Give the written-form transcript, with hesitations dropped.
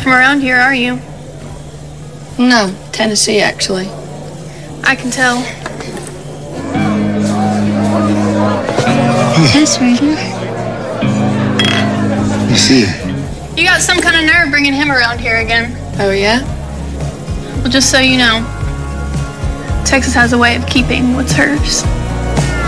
from around here, are you? No, Tennessee, actually. I can tell. Tess Reader. You see it. You got some kind of nerve bringing him around here again. Oh, yeah? Well, just so you know, Texas has a way of keeping what's hers.